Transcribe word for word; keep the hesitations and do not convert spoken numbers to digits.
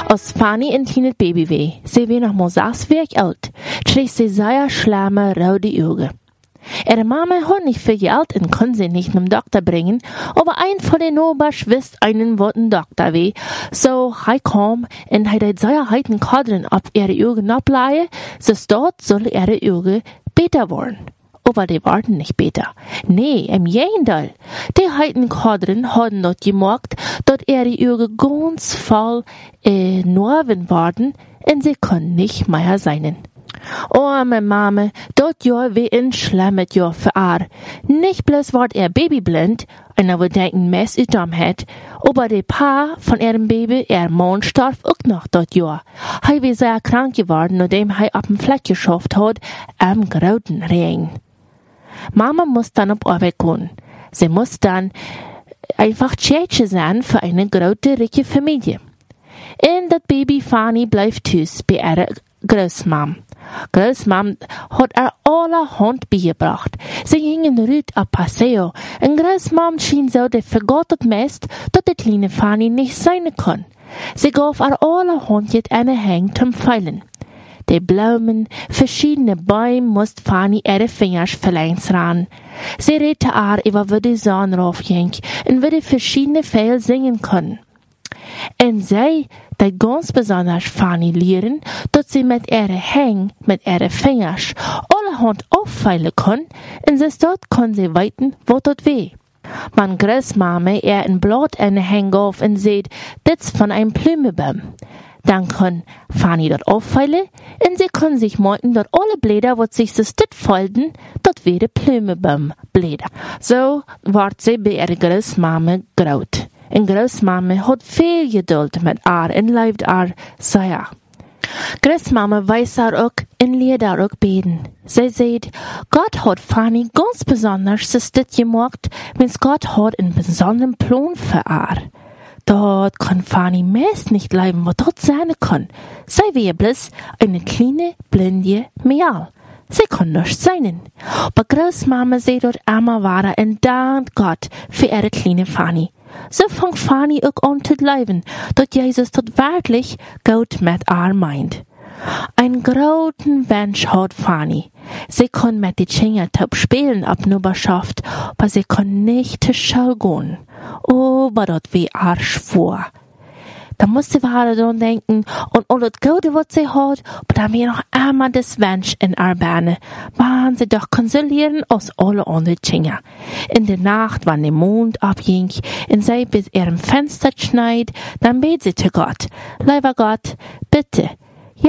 Als Fanny en tien het baby wee, ze wee nog maar zes weken oud, kreeg ze zeer schlimme rode Augen. Ihre Mama hat nicht viel Geld und konnte sie nicht zum Doktor bringen, aber ein von den Nachbarn wisst einen, was ein Doktor weh. So, er kam und er hat sehr heiten Kadern auf ihre Augen ableihen, so dort soll ihre Augen besser werden. Aber die waren nicht besser. Nee, im Gegenteil. Die heiten Kadern haben dort gemerkt, dass ihre Augen ganz voll äh, Narben waren und sie können nicht mehr sein. Oh, meine Mama, dort Jahr wie ein schlimmes Jahr für er. Nicht bloß ward er babyblind, einer würde denken, Mess ist dumm hat, aber der Pa von ihrem Baby, ihr Mann, starb auch noch dort Jahr. Er war sehr krank geworden, nachdem er auf dem Fleck geschafft hat, am grauen Regen. Mama muss dann auf Arbeit gehen. Sie muss dann einfach Tschätsche sein für eine große, reiche Familie. Und das Baby Fanny bleibt Haus bei ihrer Großmam. Großmam hat er allerhand beigebracht. Sie gingen rüt auf Paseo, und Großmam schien so der vergottet Mist, dass die kleine Fanny nicht sein kann. Sie gab er allerhand jetzt eine Hang zum Feilen. Die Blumen, verschiedene Bäume musste Fanny ihre Finger verlängst ran. Sie redete er über wo die Sonne raufging und wo die verschiedene Fälle singen können. Und sie, die ganz besonders Fanny lehren, dass sie mit ihren Hängen, mit ihren Fingern, allerhand auffeilen kann, und sie dort kann sie weiten, wo dort weh. Man Großmama ihr ein Blatt in den Hang auf und sieht, das von einem Blümebaum. Dann kann Fanny dort auffeilen, und sie kann sich merken, dass alle Blätter, wo sich so stitt folgen, dort wäre Blümebaum-Blätter. So ward sie bei ihrer Großmama graut. En Großmama hat viel Geduld mit haar en leibt haar sehr. Großmama weiß haar auch en leert haar auch beten. Sie sagt, Gott hat Fanny ganz besonders das gemacht, wenn Gott hat einen besonderen Plan für haar. Dort kann Fanny meist nicht bleiben, was dort sein kann. Sie wäre bloß eine kleine, blinde Mial. Sie kann nicht sein. Aber Großmama sagt dort immer weiter und dankt Gott für ihre kleine Fanny. So fängt Fanny auch an zu leben, dass Jesus dort wirklich gut mit ihr meint. Ein großen Wunsch hat Fanny. Sie kann mit den Fingertop spielen ab Nachbarschaft, aber sie kann nicht zur Schule gehen. Oh, aber dort wie ihr schwor. Da musste sie daran denken, und all das Gute, was sie hat, aber da mir noch einmal das Wunsch in ihr Beine, waren sie doch konsolieren aus alle anderen Dinge. In der Nacht, wann der Mond abging, und sie bis ihrem Fenster schneid, dann bet sie zu Gott. Lieber Gott, bitte,